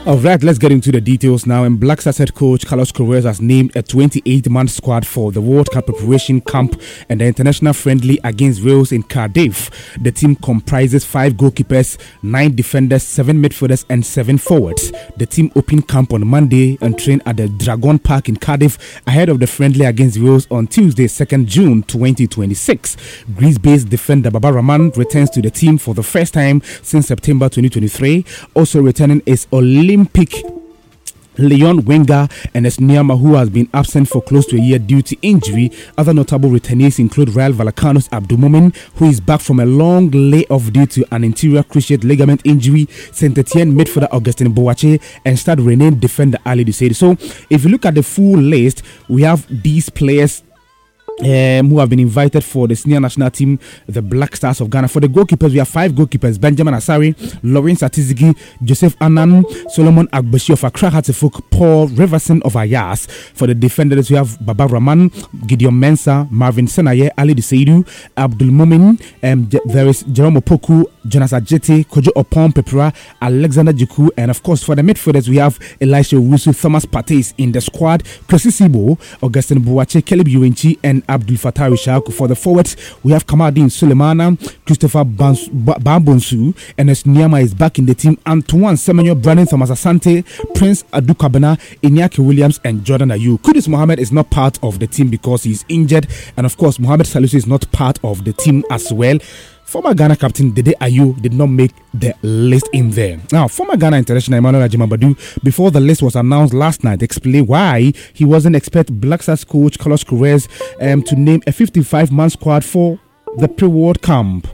All right, let's get into the details now. And Black Stars head coach Carlos Queiroz has named a 28-man squad for the World Cup preparation camp and the international friendly against Wales in Cardiff. The team comprises 5 goalkeepers, 9 defenders, 7 midfielders, and 7 forwards. The team opened camp on Monday and trained at the Dragon Park in Cardiff ahead of the friendly against Wales on Tuesday, 2nd June 2026. Greece-based defender Baba Rahman returns to the team for the first time since September 2023. Also returning is Olympic Leon Wenger and Esniama, who has been absent for close to a year due to injury. Other notable returnees include Real Vallecano's Abdul Momin, who is back from a long layoff due to an anterior cruciate ligament injury, Saint-Etienne midfielder Augustin Boache, and Stade Rennais defender Ali Dusaid. So, if you look at the full list, we have these players who have been invited for the senior national team, the Black Stars of Ghana. For the goalkeepers, we have 5 goalkeepers: Benjamin Asari, Lawrence Atizigi, Joseph Anan, Solomon Agbashi of Accra Hatifuk, Paul Riverson of Ayas. For the defenders, we have Baba Rahman, Gideon Mensah, Marvin Senaye, Ali Dusaid, Abdul Momin, there is Jerome Opoku, Jonas Ajeti, Kojo Opon Pepera, Alexander Jiku, and of course for the midfielders, we have Elisha Owusu, Thomas Partey in the squad, Kwesi Sibo, Augustin Boache, Caleb Uwinchi, and Abdul Fattah Rishaku. For the forwards, we have Kamadin Sulemana, Christopher Bambonsu, and Esniama is back in the team. Antoine Semenyo, Brandon Thomas Asante, Prince Adukabena, Inyaki Williams, and Jordan Ayew. Kudus Mohammed is not part of the team because he's injured, and of course Mohamed Salisu is not part of the team as well. Former Ghana captain Dede Ayew did not make the list in there. Now, former Ghana international Emmanuel Ajimabadu, before the list was announced last night, explained why he wasn't expect Black Stars coach Carlos Queiroz to name a 55-man squad for the pre-World Camp.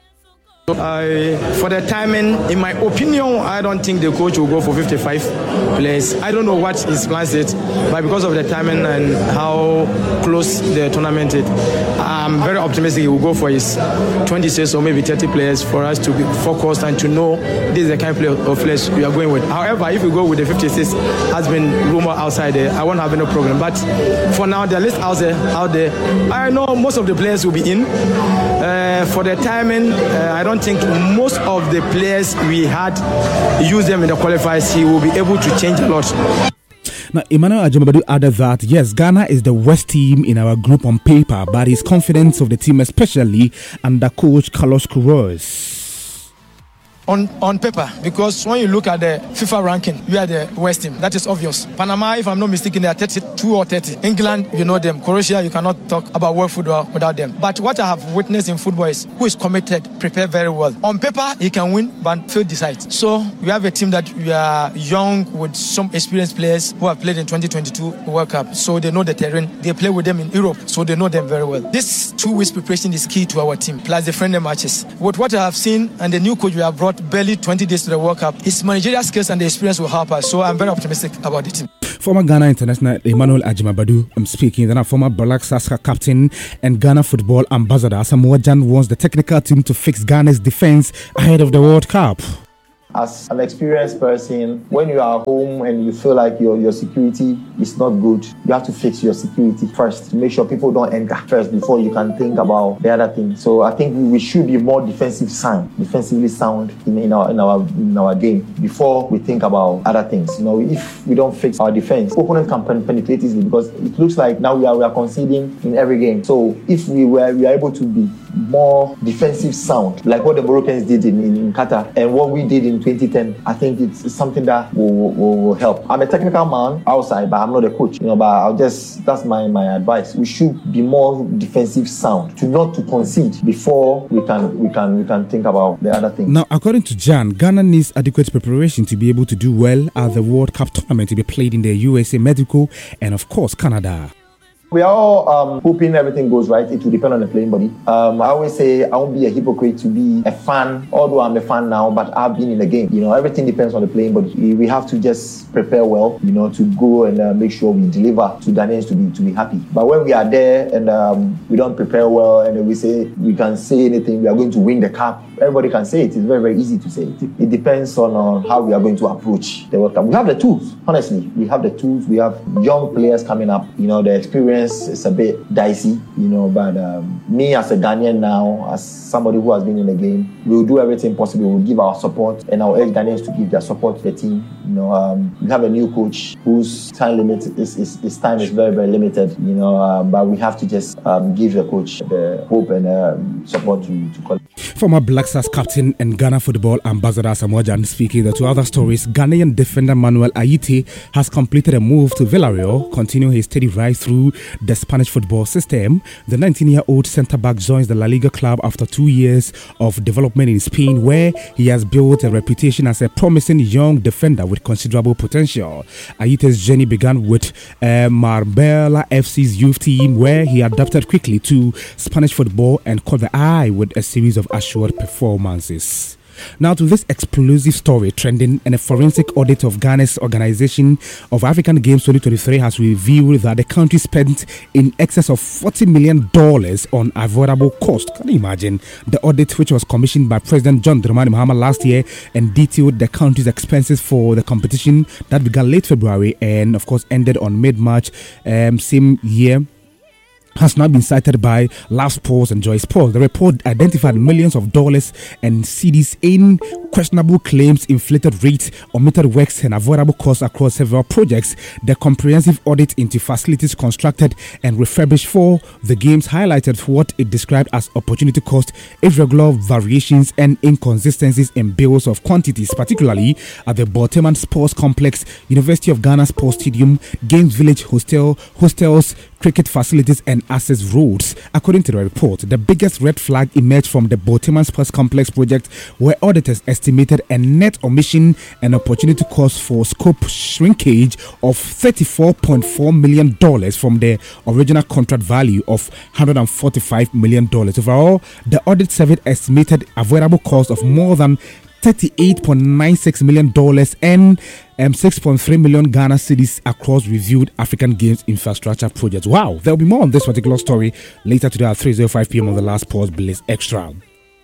For the timing, in my opinion, I don't think the coach will go for 55 players. I don't know what his plans is, but because of the timing and how close the tournament is, I'm very optimistic he will go for his 26 or maybe 30 players for us to be focused and to know this is the kind of players we are going with. However, if we go with the 56, has been rumor outside there, I won't have any problem. But for now, the list out there, I know most of the players will be in. For the timing, I don't think most of the players we had use them in the qualifiers. He will be able to change a lot. Now, Emmanuel Ajimabadu added that, yes, Ghana is the worst team in our group on paper, but his confidence of the team, especially under coach Carlos Queiroz. On paper, because when you look at the FIFA ranking, we are the worst team. That is obvious. Panama, if I'm not mistaken, they are 32 or 30. England, you know them. Croatia, you cannot talk about world football without them. But what I have witnessed in football is who is committed, prepared very well. On paper, he can win, but field decides. So we have a team that we are young with some experienced players who have played in 2022 World Cup. So they know the terrain. They play with them in Europe, so they know them very well. This 2 weeks preparation is key to our team, plus the friendly matches. With what I have seen and the new coach we have brought, barely 20 days to the World Cup, his managerial skills and the experience will help us. So I'm very optimistic about the team. Former Ghana international Emmanuel Ajimabadu, I'm speaking. Then our former Black Stars captain and Ghana football ambassador Asamoah Gyan wants the technical team to fix Ghana's defense ahead of the World Cup. As an experienced person, when you are home and you feel like your security is not good, you have to fix your security first to make sure people don't enter first before you can think about the other thing. So I think we should be more defensively sound in our game before we think about other things. You know, if we don't fix our defense, opponents can penetrate easily because it looks like now we are conceding in every game. So if we are able to be more defensive sound, like what the Moroccans did in Qatar and what we did in 2010, I think it's something that will help. I'm a technical man outside, but I'm not a coach. You know, but that's my advice. We should be more defensive sound to concede before we can think about the other things. Now, according to Jan, Ghana needs adequate preparation to be able to do well at the World Cup tournament to be played in the USA, Mexico, and of course Canada. We are all hoping everything goes right. It will depend on the playing body. I always say I won't be a hypocrite to be a fan, although I'm a fan now, but I've been in the game. You know, everything depends on the playing body. We have to just prepare well, you know, to go and make sure we deliver to Ghanaians to be happy. But when we are there and we don't prepare well and we say we can say anything, we are going to win the cup, everybody can say it. It's very, very easy to say it. It depends on how we are going to approach the World Cup. We have the tools, honestly. We have the tools. We have young players coming up, you know, the experience experience is a bit dicey, but me as a Ghanaian now, as somebody who has been in the game, we will do everything possible. We'll give our support, and I'll urge Ghanaians to give their support to the team. We have a new coach whose time limit his time is very, very limited, but we have to just give the coach the hope and support to call. Former Black Stars captain and Ghana football ambassador Samoa Gyan speaking. The two other stories, Ghanaian defender Manuel Ayite has completed a move to Villarreal, continuing his steady rise through the Spanish football system. The 19-year-old centre-back joins the La Liga club after 2 years of development in Spain, where he has built a reputation as a promising young defender with considerable potential. Ayite's journey began with Marbella FC's youth team, where he adapted quickly to Spanish football and caught the eye with a series of assured performances. Now to this explosive story trending, and a forensic audit of Ghana's Organization of African Games 2023 has revealed that the country spent in excess of $40 million on avoidable costs. Can you imagine? The audit, which was commissioned by President John Dramani Mahama last year and detailed the country's expenses for the competition that began late February and of course ended on mid-March same year, has now been cited by Love Sports and Joy Sports. The report identified millions of dollars and cedis in questionable claims, inflated rates, omitted works, and avoidable costs across several projects. The comprehensive audit into facilities constructed and refurbished for the games highlighted what it described as opportunity cost, irregular variations, and inconsistencies in bills of quantities, particularly at the Borteman Sports Complex, University of Ghana Sports Stadium, Games Village hostels, cricket facilities, and access roads. According to the report, the biggest red flag emerged from the Borteman Sports Complex project, where auditors estimated a net omission and opportunity cost for scope shrinkage of $34.4 million from the original contract value of $145 million. Overall, the audit survey estimated avoidable cost of more than $38.96 million and 6.3 million Ghana cedis across reviewed African Games infrastructure projects. Wow, there'll be more on this particular story later today at 3:05 p.m. on the Last Pause Blaze Extra.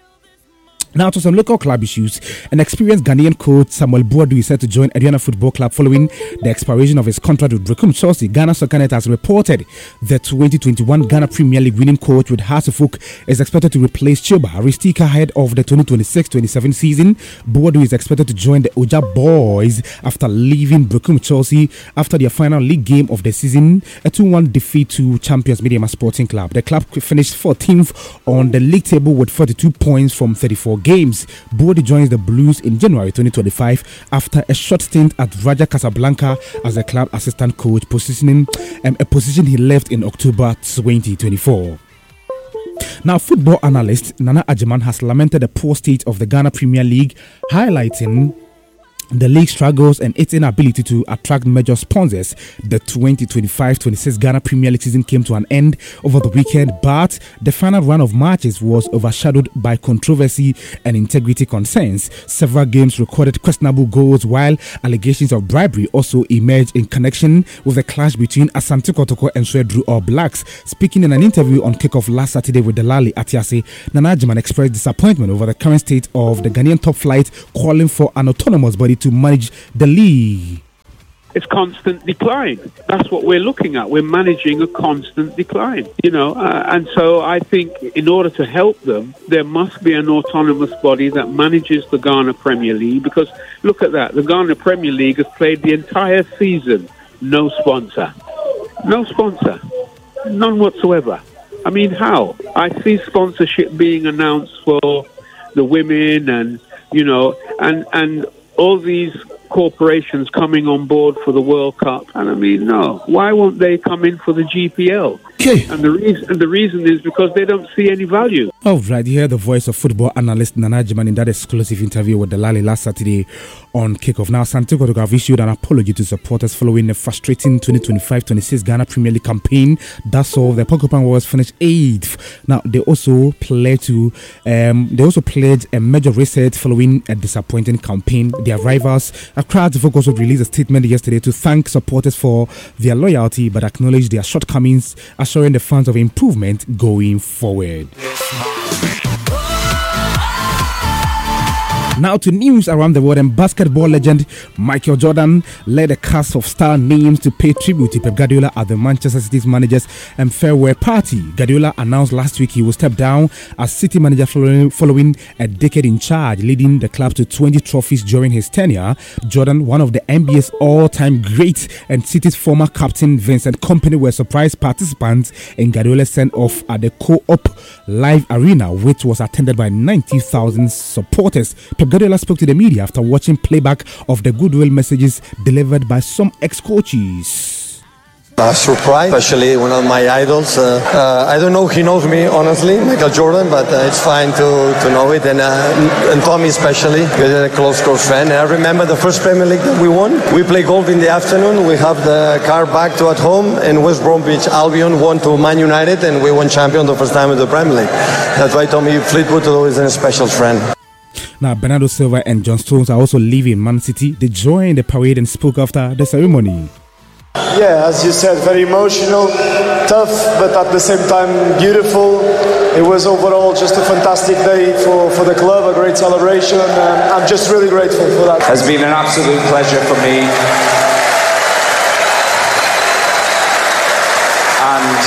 Now to some local club issues. An experienced Ghanaian coach, Samuel Boadu, is set to join Aduana Football Club following the expiration of his contract with Brekum Chelsea. Ghana Soccernet has reported the 2021 Ghana Premier League winning coach with Hasefuk is expected to replace Chuba Aristika ahead of the 2026-27 season. Boadu is expected to join the Oja Boys after leaving Brekum Chelsea after their final league game of the season, a 2-1 defeat to champions Mediama Sporting Club. The club finished 14th on the league table with 42 points from 34 games. Boadu joins the Blues in January 2025 after a short stint at Raja Casablanca as a club assistant coach, a position he left in October 2024. Now, football analyst Nana Ajiman has lamented the poor state of the Ghana Premier League, highlighting the league struggles and its inability to attract major sponsors. The 2025-26 Ghana Premier League season came to an end over the weekend, but the final run of matches was overshadowed by controversy and integrity concerns. Several games recorded questionable goals, while allegations of bribery also emerged in connection with the clash between Asante Kotoko and Swedru All Blacks. Speaking in an interview on kickoff last Saturday with Delali Atiase, Nana Ajiman expressed disappointment over the current state of the Ghanaian top flight, calling for an autonomous body to manage the league. It's constant decline. That's what we're looking at. We're managing a constant decline, and so I think in order to help them, there must be an autonomous body that manages the Ghana Premier League, because look at that. The Ghana Premier League has played the entire season. No sponsor. None whatsoever. I mean, how? I see sponsorship being announced for the women and all these corporations coming on board for the World Cup. And I mean, no. Why won't they come in for the GPL? Okay. And the reason is because they don't see any value. All right, you hear the voice of football analyst Nana Ajiman in that exclusive interview with Delali last Saturday on kickoff. Now, Santiago Kotoko have issued an apology to supporters following a frustrating 2025-26 Ghana Premier League campaign. That's all. The Pokopan Warriors finished 8th. Now, they also pledged a major reset following a disappointing campaign. Their rivals, Accra also released a statement yesterday to thank supporters for their loyalty, but acknowledge their shortcomings, assuring the fans of improvement going forward. Now to news around the world, and basketball legend Michael Jordan led a cast of star names to pay tribute to Pep Guardiola at the Manchester City's managers and farewell party. Guardiola announced last week he will step down as City manager following a decade in charge, leading the club to 20 trophies during his tenure. Jordan, one of the NBA's all-time greats, and City's former captain Vincent Kompany were surprise participants in Guardiola's send-off at the Co-op Live Arena, which was attended by 90,000 supporters. Pep Guardiola spoke to the media after watching playback of the goodwill messages delivered by some ex-coaches. Surprised, especially one of my idols. I don't know if he knows me, honestly, Michael Jordan, but it's fine to know it. And Tommy especially, because he's a close friend. And I remember the first Premier League that we won. We play golf in the afternoon. We have the car back to at home, and West Bromwich Albion won to Man United, and we won champion the first time in the Premier League. That's why Tommy Fleetwood is a special friend. Now, Bernardo Silva and John Stones are also leaving Man City. They joined the parade and spoke after the ceremony. Yeah, as you said, very emotional, tough, but at the same time beautiful. It was overall just a fantastic day for the club, a great celebration, and I'm just really grateful for that. It's been an absolute pleasure for me. And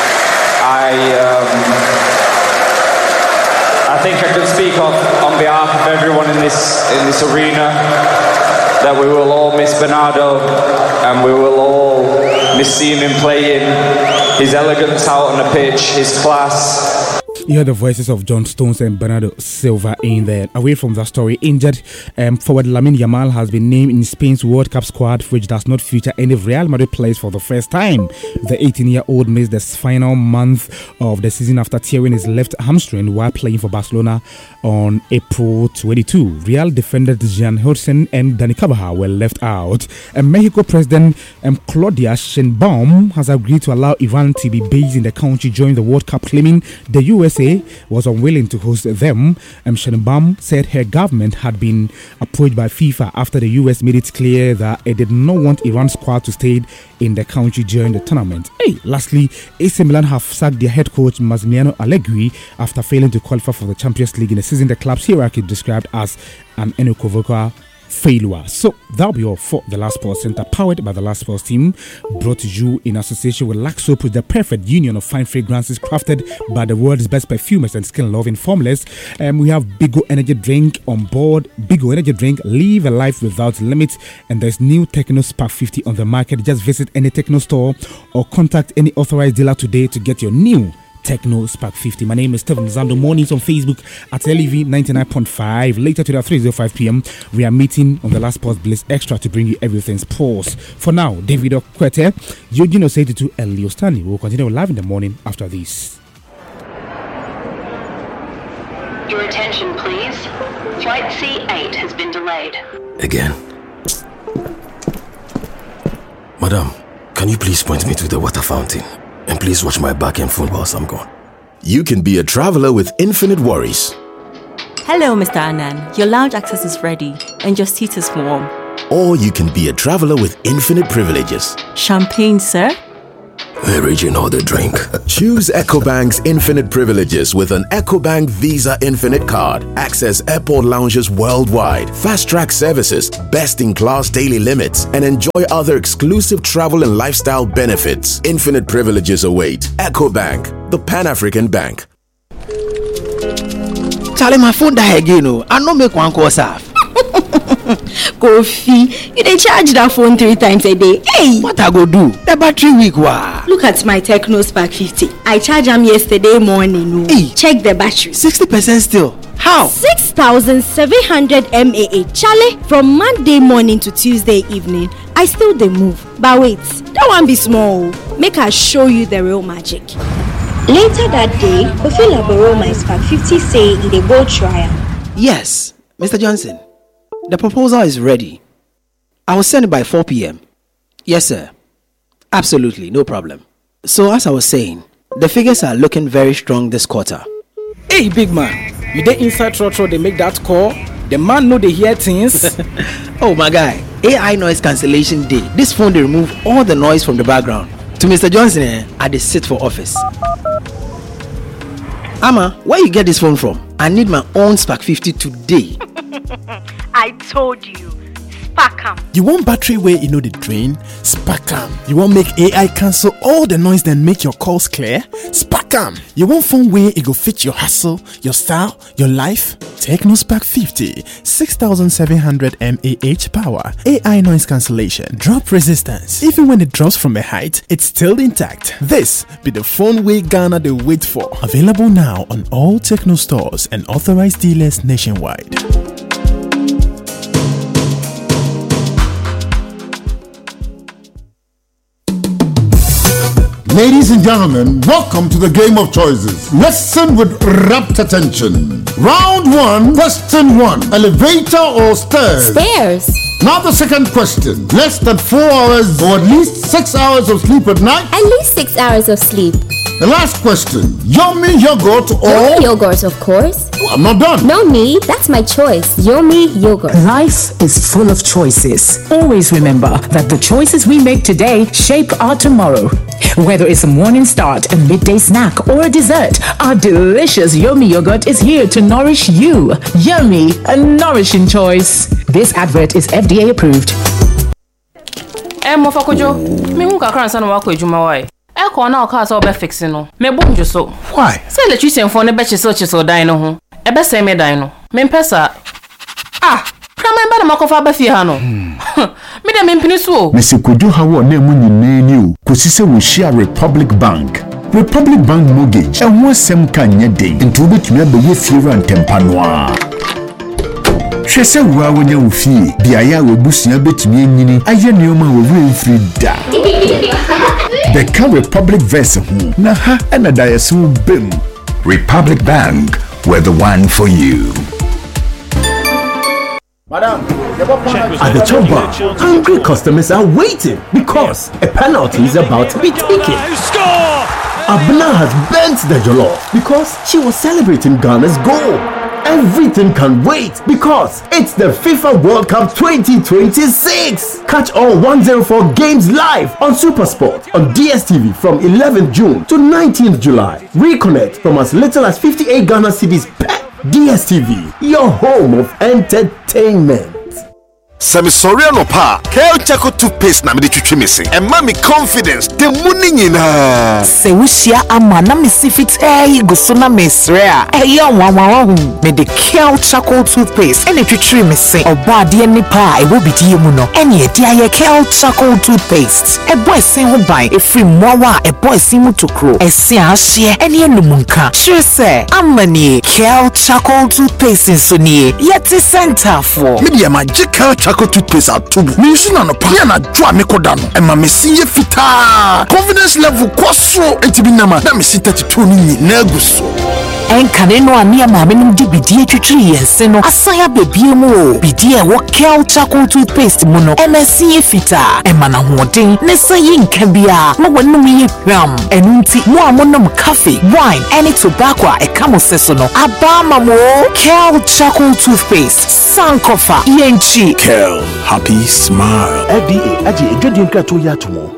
I think I can speak on behalf of everyone in this arena that we will all miss Bernardo, and we will all miss seeing him playing, his elegance out on the pitch, his class. You heard the voices of John Stones and Bernardo Silva in there. Away from that story, injured forward Lamine Yamal has been named in Spain's World Cup squad, which does not feature any Real Madrid players for the first time. The 18-year-old missed the final month of the season after tearing his left hamstring while playing for Barcelona on April 22. Real defenders Jan Hudson and Dani Carvajal were left out. And Mexico President Claudia Sheinbaum has agreed to allow Iran to be based in the country during the World Cup, claiming the USA was unwilling to host them. Sheinbaum said her government had been approached by FIFA after the US made it clear that it did not want Iran's squad to stay in the country during the tournament. Lastly, AC Milan have sacked their head coach Massimiliano Allegri after failing to qualify for the Champions League in a season the club's hierarchy described as an unequivocal failure. So that'll be all for The Last Sports Center, powered by The Last Sports Team, brought to you in association with Laxop, with the perfect union of fine fragrances crafted by the world's best perfumers and skin-loving formulas. We have Bigo Energy Drink on board. Bigo Energy Drink, live a life without limits. And there's new Techno Spark 50 on the market. Just visit any Techno store or contact any authorized dealer today to get your new Techno Spark 50. My name is Stephen Zando. Mornings on Facebook at LEV 99.5. Later today at 3:05 p.m. we are meeting on The Last Sports Bliss Extra to bring you everything sports. For now, David Okwete, Eugene Oseitu, and Leo Stanley will continue live in the morning after this. Your attention, please. Flight C8 has been delayed. Again. Madam, can you please point me to the water fountain? And please watch my back and phone whilst I'm gone. You can be a traveler with infinite worries. Hello, Mr. Anand. Your lounge access is ready and your seat is warm. Or you can be a traveler with infinite privileges. Champagne, sir? The original the drink. Choose EcoBank's infinite privileges with an EcoBank Visa Infinite card. Access airport lounges worldwide, fast-track services, best-in-class daily limits, and enjoy other exclusive travel and lifestyle benefits. Infinite privileges await. EcoBank, the Pan-African Bank. Charlie, my phone die again. I no make one call serve. Kofi, you dey charge that phone 3 times a day. Hey! What I go do? The battery weak wa. Look at my Techno Spark 50. I charged them yesterday morning. Hey! Check the battery. 60% still. How? 6,700 mAh. Charlie, from Monday morning to Tuesday evening, I still dey move. But wait, that one be small. Make I show you the real magic. Later that day, Kofi Laboro my Spark 50 say it dey go trial. Yes, Mr. Johnson. The proposal is ready. I will send it by 4 p.m. Yes, sir. Absolutely, no problem. So as I was saying, the figures are looking very strong this quarter. Hey, big man. You dey inside Trotro, they make that call? The man know they hear things? Oh, my guy. AI noise cancellation day. This phone, they remove all the noise from the background. To Mr. Johnson, I dey sit for office. Ama, where you get this phone from? I need my own Spark 50 today. I told you. Sparkam. You want battery where you know the drain? Sparkam. You want make AI cancel all the noise then make your calls clear? Sparkam. You want phone where it go fit your hustle, your style, your life? Techno Spark 50, 6700 mAh power, AI noise cancellation, drop resistance. Even when it drops from a height, it's still intact. This be the phone way Ghana they wait for. Available now on all Techno stores and authorized dealers nationwide. Ladies and gentlemen, welcome to the game of choices. Listen with rapt attention. Round 1, question 1. Elevator or stairs? Stairs. Now the second question. Less than 4 hours or at least 6 hours of sleep at night? At least 6 hours of sleep. The last question. Yomi yogurt or... Yomi yogurt, of course. Oh, I'm not done. No need. That's my choice. Yomi yogurt. Life is full of choices. Always remember that the choices we make today shape our tomorrow. Whether it's a morning start, a midday snack, or a dessert, our delicious Yomi yogurt is here to nourish you. Yomi, a nourishing choice. This advert is FDA approved. Mofakojo, me who can cry son wako ejuma why? Eko na oka so be fixing no. Me bonjo so. Why? Say electrician for ne be chisel dan no ho. E be say me dan no. Me mpesa. Kama ba na makofa ba fie ha no. Me de me mpini so. Mesi kodu ha wo na mu nyina ni o. Kosi se wo share Republic Bank. Republic Bank mortgage. E ho sem kan nye den. Nto betumi abewe fie ran tempa no a. Hwese wo a wonya wo fie. Bia ya wo busua betumi anyini. Aye neoma wo mfiri da. The Republic Verse ho. Na ha na da yeso bem. Republic Bank, we're the one for you. Madam, at the chop bar, hungry customers are waiting because a penalty is about to be taken. Abna has bent the jollof because she was celebrating Ghana's goal. Everything can wait because it's the FIFA World Cup 2026. Catch all 104 games live on SuperSport on DSTV from 11th June to 19th July. Reconnect from as little as 58 Ghana cedis per DSTV, your home of entertainment. Semisoriano pa, Kale Chaco toothpaste na midi chuchi missing. And mommy confidence, the morning in her. Se wishia amana misifit gusuna mesrea. Me the Kale Charcoal toothpaste. Any chuchi missing. Oba di eni pa, will be diamuno. Any dia Kale Charcoal toothpaste. A boy sing who buy a free mwawa, a boy simu to crow. A sia share any numunka. Sure say, amani Kale Charcoal toothpaste in Sunni. Yet the center for media magic Charcoal toothpaste at tubu. Minsu na pa na dwa me kodano. E ma me siye fita. Confidence level kwaso entibi nama na me si 32 ni na guso. Enkane no ani ama me num di bidie twitwiri yense no asanya bebie mu o. Bidie wo Kale Charcoal toothpaste mu no MSC fita. E ma na hoden ne sayi nka bia. Mo wonum ye hwam. Enu nti mo amonom coffee, wine, any tobacco e kamo seso no. Abama mo Kale Charcoal toothpaste. Sankofa yenchi. Kale, happy smile. FDA aji ejodi nkrato ya tomo.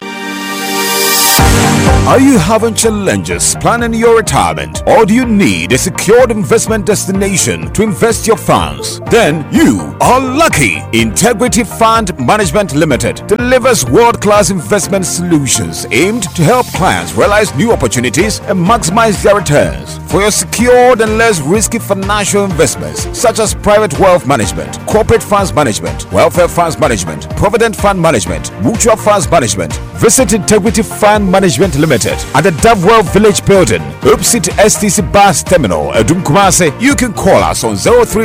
Are you having challenges planning your retirement, or do you need a secured investment destination to invest your funds? Then you are lucky. Integrity Fund Management Limited delivers world-class investment solutions aimed to help clients realize new opportunities and maximize their returns. For your secured and less risky financial investments, such as private wealth management, corporate funds management, welfare funds management, provident fund management, mutual funds management, visit Integrity Fund Management Limited at the Davwell Village Building, opposite STC Bus Terminal, Edum Kumase. You can call us on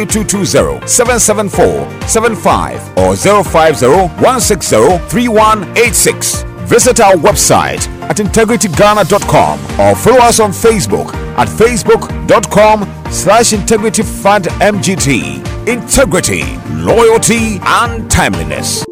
03220-774-75 or 050-160-3186. Visit our website at integrityghana.com or follow us on Facebook at facebook.com/integrityfundmgt. Integrity, loyalty, and timeliness.